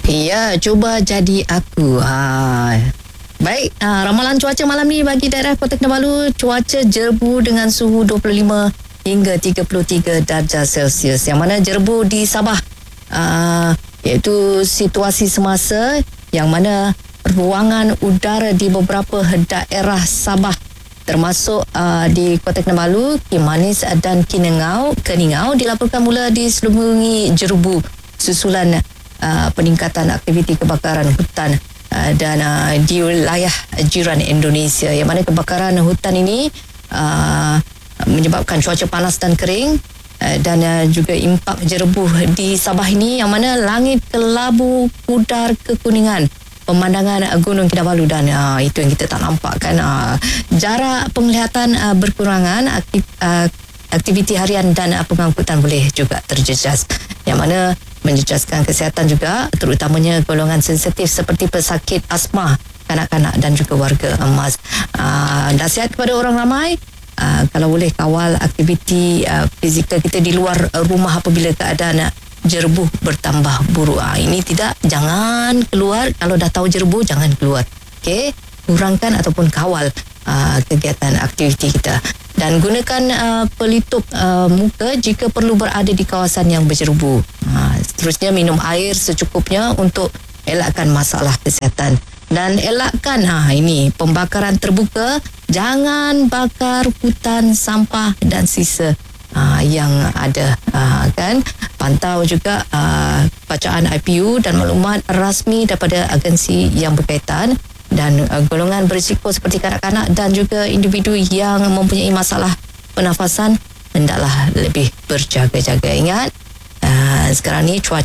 Ya, cuba jadi aku. Baik, ramalan cuaca malam ni bagi daerah Kota Kinabalu, cuaca jerbu dengan suhu 25 hingga 33 darjah Celsius. Yang mana jerbu di Sabah, iaitu situasi semasa yang mana ruangan udara di beberapa daerah Sabah termasuk di Kota Kinabalu, Kimanis dan Keningau dilaporkan mula diselubungi jerbu susulan peningkatan aktiviti kebakaran hutan dan di wilayah jiran Indonesia, yang mana kebakaran hutan ini menyebabkan cuaca panas dan kering dan juga impak jerbu di Sabah ini, yang mana langit kelabu, pudar kekuningan, pemandangan Gunung Kinabalu dan itu yang kita tak nampak kan. Jarak penglihatan berkurangan, aktiviti harian dan pengangkutan boleh juga terjejas, yang mana menjejaskan kesihatan juga, terutamanya golongan sensitif seperti pesakit asma, kanak-kanak dan juga warga emas. Nasihat kepada orang ramai, kalau boleh kawal aktiviti fizikal kita di luar rumah apabila keadaan jerbu bertambah buruk. Ini tidak, jangan keluar. Kalau dah tahu jerbu, jangan keluar. Okey, kurangkan ataupun kawal kegiatan aktiviti kita, dan gunakan pelitup muka jika perlu berada di kawasan yang berjerubu. Seterusnya, minum air secukupnya untuk elakkan masalah kesihatan, dan elakkan ini pembakaran terbuka. Jangan bakar hutan, sampah dan sisa yang ada kan. Pantau juga bacaan IPU dan maklumat rasmi daripada agensi yang berkaitan, dan golongan berisiko seperti kanak-kanak dan juga individu yang mempunyai masalah pernafasan hendaklah lebih berjaga-jaga. Ingat, sekarang ni cuaca